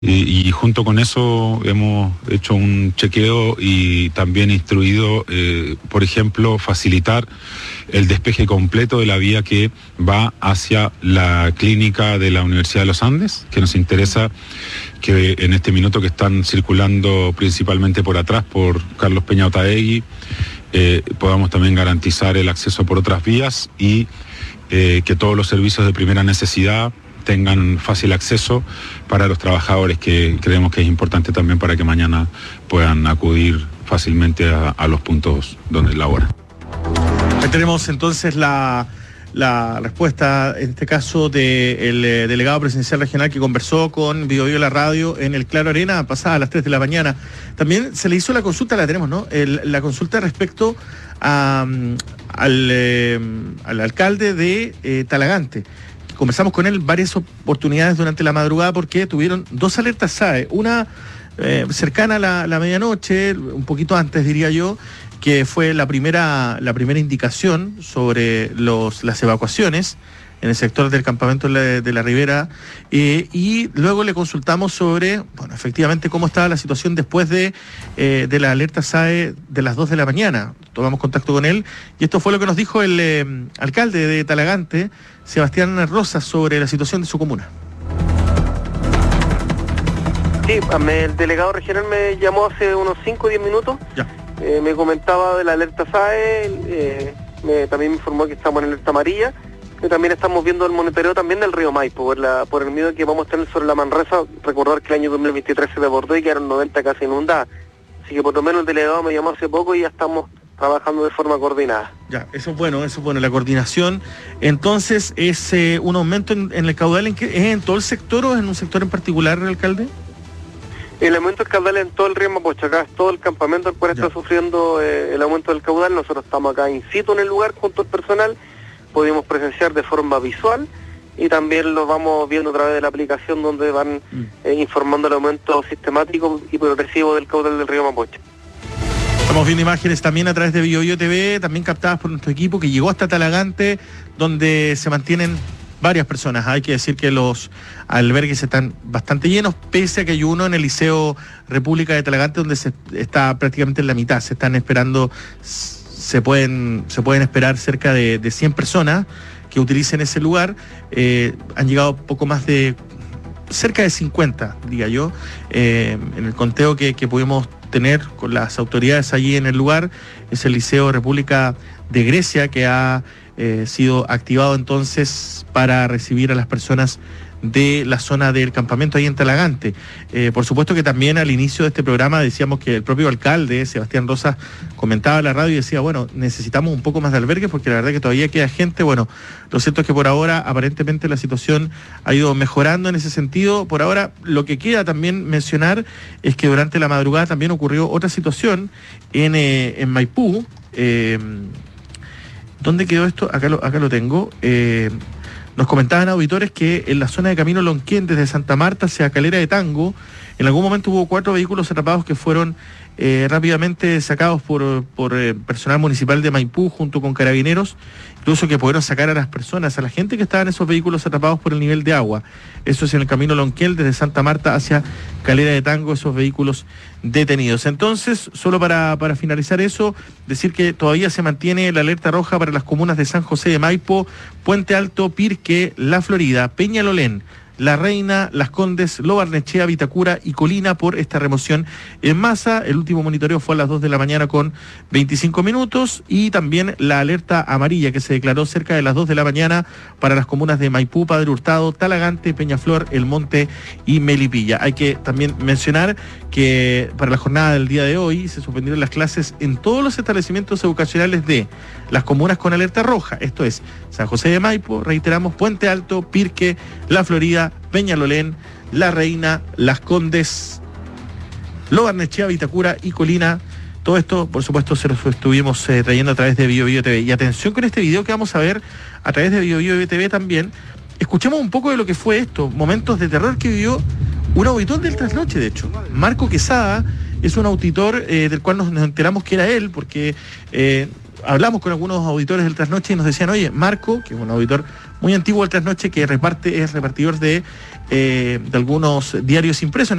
Y junto con eso hemos hecho un chequeo y también instruido, por ejemplo, facilitar el despeje completo de la vía que va hacia la clínica de la Universidad de los Andes, que nos interesa que en este minuto que están circulando principalmente por atrás, por Carlos Peña Otaegui, podamos también garantizar el acceso por otras vías y que todos los servicios de primera necesidad tengan fácil acceso para los trabajadores, que creemos que es importante también para que mañana puedan acudir fácilmente a los puntos donde laboran. Ahí tenemos entonces la respuesta, en este caso, del delegado presidencial regional que conversó con Bio Bio La Radio en el Claro Arena, pasada a las 3 de la mañana. También se le hizo la consulta, la tenemos, ¿no? La consulta respecto al alcalde de Talagante. Conversamos con él varias oportunidades durante la madrugada porque tuvieron dos alertas SAE, una cercana a la medianoche, un poquito antes diría yo, que fue la primera indicación sobre las evacuaciones en el sector del campamento de la Ribera, y luego le consultamos sobre, bueno, efectivamente cómo estaba la situación después de la alerta SAE de las 2 de la mañana. Tomamos contacto con él y esto fue lo que nos dijo el alcalde de Talagante, Sebastián Rosas, sobre la situación de su comuna. Sí, el delegado regional me llamó hace unos 5 o 10 minutos. Ya. Me comentaba de la alerta SAE, también me informó que estamos en alerta amarilla. Y también estamos viendo el monitoreo también del río Maipo, por el miedo que vamos a tener sobre la Manresa. Recordar que el año 2023 se desbordó y quedaron 90 casas inundadas. Así que por lo menos el delegado me llamó hace poco y ya estamos trabajando de forma coordinada. Ya, eso es bueno, la coordinación. Entonces, ¿es un aumento en el caudal es en todo el sector o en un sector en particular, alcalde? El aumento del caudal en todo el río Mapocho, acá es todo el campamento el cual está sufriendo el aumento del caudal. Nosotros estamos acá in situ en el lugar junto al personal, pudimos presenciar de forma visual y también lo vamos viendo a través de la aplicación donde van informando el aumento sistemático y progresivo del caudal del río Mapocho. Estamos viendo imágenes también a través de Bio Bio TV, también captadas por nuestro equipo que llegó hasta Talagante, donde se mantienen varias personas. Hay que decir que los albergues están bastante llenos, pese a que hay uno en el Liceo República de Talagante donde se está prácticamente en la mitad. Se están esperando, se pueden esperar cerca de 100 personas que utilicen ese lugar. Han llegado poco más de, cerca de 50, diría yo, en el conteo que pudimos tener con las autoridades allí en el lugar. Es el Liceo República de Grecia que ha sido activado entonces para recibir a las personas de la zona del campamento ahí en Talagante. Por supuesto que también al inicio de este programa decíamos que el propio alcalde, Sebastián Rosas, comentaba en la radio y decía, bueno, necesitamos un poco más de albergues porque la verdad que todavía queda gente. Bueno, lo cierto es que por ahora aparentemente la situación ha ido mejorando en ese sentido. Por ahora lo que queda también mencionar es que durante la madrugada también ocurrió otra situación en Maipú. ¿Dónde quedó esto? Acá lo tengo. Nos comentaban auditores que en la zona de Camino Lonquén, desde Santa Marta hacia Calera de Tango, en algún momento hubo 4 vehículos atrapados que fueron rápidamente sacados por personal municipal de Maipú junto con carabineros, incluso que pudieron sacar a las personas, a la gente que estaba en esos vehículos atrapados por el nivel de agua. Eso es en el Camino Lonquén, desde Santa Marta hacia Calera de Tango, esos vehículos detenidos. Entonces, solo para finalizar eso, decir que todavía se mantiene la alerta roja para las comunas de San José de Maipo, Puente Alto, Pirque, La Florida, Peñalolén, La Reina, Las Condes, Lo Barnechea, Vitacura y Colina por esta remoción en masa. El último monitoreo fue a las 2 de la mañana con 25 minutos y también la alerta amarilla que se declaró cerca de las 2 de la mañana para las comunas de Maipú, Padre Hurtado, Talagante, Peñaflor, El Monte y Melipilla. Hay que también mencionar que para la jornada del día de hoy se suspendieron las clases en todos los establecimientos educacionales de las comunas con alerta roja, esto es San José de Maipo, reiteramos, Puente Alto, Pirque, La Florida, Peñalolén, La Reina, Las Condes, Lo Barnechea, Vitacura y Colina. Todo esto, por supuesto, se los estuvimos trayendo a través de Bio Bio TV. Y atención con este video que vamos a ver a través de Bio Bio TV también. Escuchemos un poco de lo que fue esto, momentos de terror que vivió un auditor del Trasnoche, de hecho. Marco Quesada es un auditor del cual nos enteramos que era él, porque hablamos con algunos auditores del Trasnoche y nos decían, oye, Marco, que es un auditor muy antiguo el Trasnoche, que es repartidor de algunos diarios impresos.